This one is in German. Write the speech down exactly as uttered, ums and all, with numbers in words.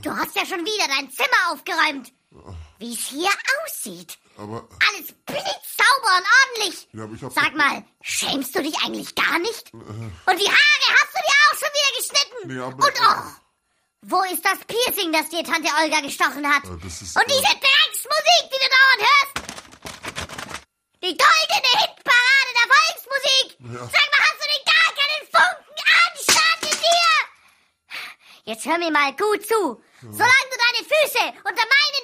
Du hast ja schon wieder dein Zimmer aufgeräumt. Wie es hier aussieht. Aber... Alles blitzsauber und ordentlich. Ja, aber ich hab Sag doch- mal, schämst du dich eigentlich gar nicht? Und die Haare hast du dir auch schon wieder geschnitten? Nee, aber- Und och, wo ist das Piercing, das dir Tante Olga gestochen hat? Ja, das ist- Und diese Drecksmusik, die du dauernd hörst? Die goldene Hitparade der Volksmusik! Ja. Sag mal, hast du denn gar keinen Funken Anstand in dir? Jetzt hör mir mal gut zu. Solange du deine Füße unter meine